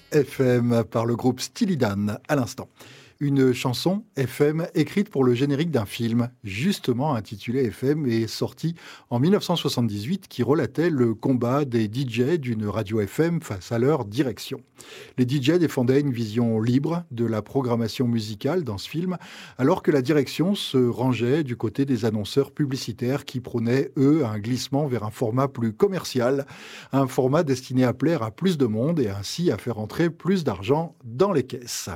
FM par le groupe Steely Dan à l'instant. Une chanson FM écrite pour le générique d'un film, justement intitulé FM, et sorti en 1978 qui relatait le combat des DJ d'une radio FM face à leur direction. Les DJ défendaient une vision libre de la programmation musicale dans ce film, alors que la direction se rangeait du côté des annonceurs publicitaires qui prônaient, eux, un glissement vers un format plus commercial, un format destiné à plaire à plus de monde et ainsi à faire entrer plus d'argent dans les caisses.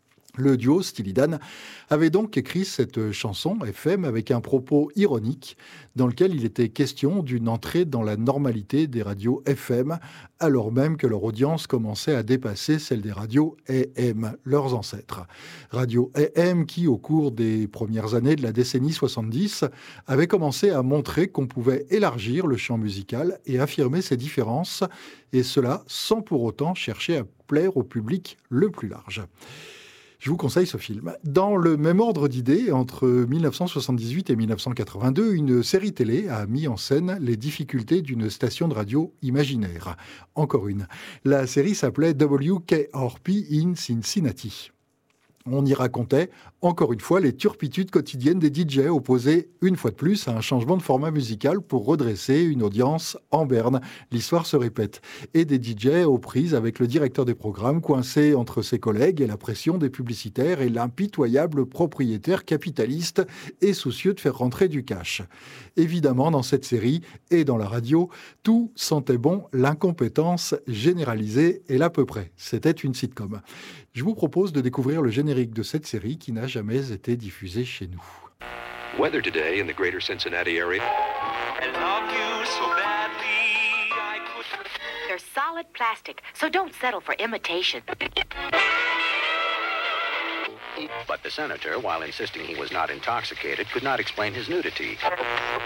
Le duo Steely Dan avait donc écrit cette chanson FM avec un propos ironique dans lequel il était question d'une entrée dans la normalité des radios FM alors même que leur audience commençait à dépasser celle des radios AM, leurs ancêtres. Radio AM qui, au cours des premières années de la décennie 70, avait commencé à montrer qu'on pouvait élargir le champ musical et affirmer ses différences, et cela sans pour autant chercher à plaire au public le plus large. Je vous conseille ce film. Dans le même ordre d'idées, entre 1978 et 1982, une série télé a mis en scène les difficultés d'une station de radio imaginaire. Encore une. La série s'appelait WKRP in Cincinnati. On y racontait, encore une fois, les turpitudes quotidiennes des DJ opposées, une fois de plus, à un changement de format musical pour redresser une audience en berne. L'histoire se répète. Et des DJ aux prises avec le directeur des programmes, coincé entre ses collègues et la pression des publicitaires et l'impitoyable propriétaire capitaliste et soucieux de faire rentrer du cash. Évidemment, dans cette série et dans la radio, tout sentait bon l'incompétence généralisée et l'à peu près. C'était une sitcom. Je vous propose de découvrir le générique de cette série qui n'a jamais été diffusée chez nous. Weather today in the greater Cincinnati area. I love you so badly, I could... They're solid plastic, so don't settle for imitation. But the senator, while insisting he was not intoxicated, could not explain his nudity.